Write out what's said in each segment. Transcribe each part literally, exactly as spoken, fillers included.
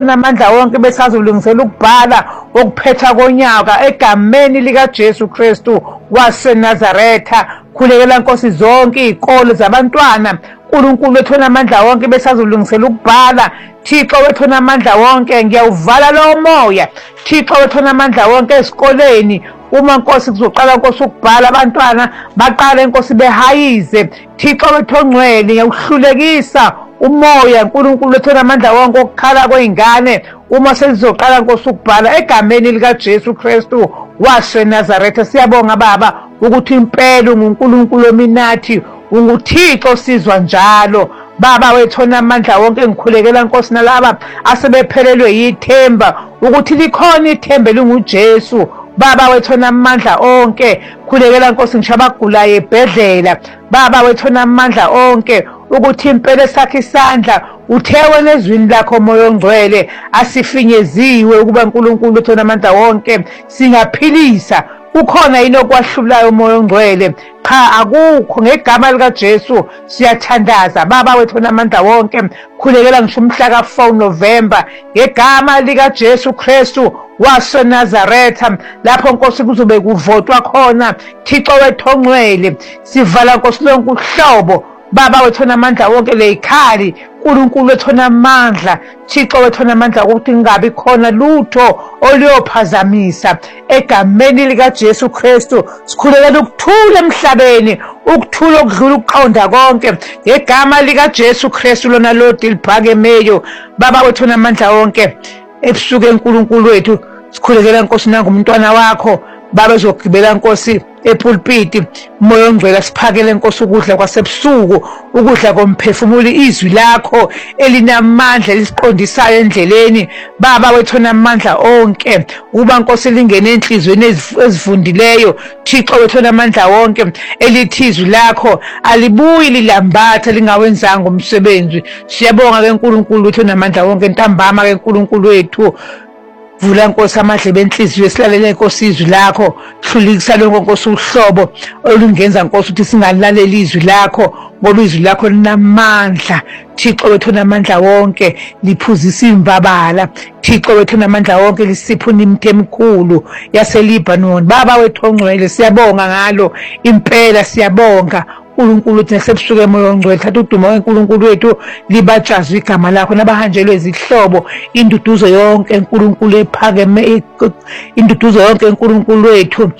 wethona amandla wonke besazulungisela ukubhala okuphetha konyaka egameni lika Jesu Kristu waseNazaretha. Khulekela Nkosi zonke izikole zabantwana. uNkulunkulu wethona amandla wonke besazulungisela ukubhala. Thixo wethona amandla wonke ngiyawuvala lo moya. Thixo wethona amandla wonke esikoleni. Uma Nkosi kuzoqala Nkosi ukubhala abantwana baqale Nkosi behayize. Thixo wethongcwele ngiyawuhlulekisa umoya uNkulunkulu wethona amandla wonke okukhala kweingane uma selizoqala Nkosi ukubhala egameni lika Jesu Kristu waseNazaretha. Siyabonga Baba ukuthi impela uNkulunkulu ominathi unguThixo sizwa njalo. Baba wethona amandla wonke ngikhulekela Nkosi nalaba asebephelelwe yithemba ukuthi likhona ithemba linguJesu. Baba wethona amandla onke khulekela Nkosi ngisho abagulayo ebhedlela. Baba wethona amandla onke ukuthi impela sakhe isandla uthewe nezwini lakho moya ongcwele asifinyeziwe ukuba uNkulunkulu wethona amandla wonke singaphilisa. Ukhona yini okwahlulayo moya ongcwele? Cha, akukho. Ngegama lika Jesu siyathandaza. Baba wethona amandla wonke khulekela ngisho umhla ka four November ngegama lika Jesu Kristu waseNazaretha lapho Nkosi kuzobe kuvotwa khona. Thixo wethongcwele sivala Nkosi lonke uhlobo. Baba wethona amandla wonke leyikhali. uNkulunkulu wethona amandla. Thixo wethona amandla ukuthi kungabi khona lutho oluyophazamisa egameni lika Jesu Kristu. Sikhulekela ukuthula emhlabeni, ukuthula okudlula ukuqonda konke ngegama lika Jesu Kristu lona lodi liphakemeyo. Baba wethona amandla wonke ebusuku eNkulunkulu wethu sikhulekela Nkosi nangumntwana wakho. Baba ezogibela Nkosi epulpiti moya ongcwele siphakele Nkosi ukudla kwasebusuku, ukudla komphefumulo, izwi lakho elinamandla elisiqondisayo endleleni. Baba wethona amandla onke uba Nkosi lingene enhlizweni ezivundileyo. Thixo wethona amandla wonke elithi izwi lakho alibuyi lilambatha lingawenzanga umsebenzi. Siyabonga ke uNkulunkulu wethona amandla wonke ntambama ke uNkulunkulu wethu. Vula Nkosi amadlebe enhliziyo esilalele Nkosi izwi lakho. Hlulekisa lonke Nkosi uhlobo olungenza Nkosi ukuthi singalaleli izwi lakho ngoba izwi lakho linamandla. Thixo wethona amandla wonke liphuzisa imbabala. Thixo wethona amandla wonke lisiphuna imithe emikhulu yaseLebanon. Baba wethu ongcwele siyabonga ngalo impela siyabonga. uNkulunkulu uthi nasebusuku emoya ongcwele thatha udumo weNkulunkulu wethu libajazwe igama lakho nabahanjelwe izihlobo induduzo yonke uNkulunkulu ephakeme induduzo yonke uNkulunkulu wethu.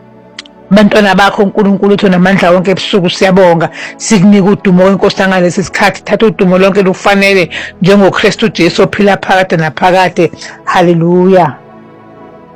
Bantwana bakho uNkulunkulu wethu namandla wonke ebusuku siyabonga sikunika udumo wenkosi ngalesi sikhathi. Thatha udumo lonke lufanele njengoKristu Jesu ophila phakade naphakade. Haleluya.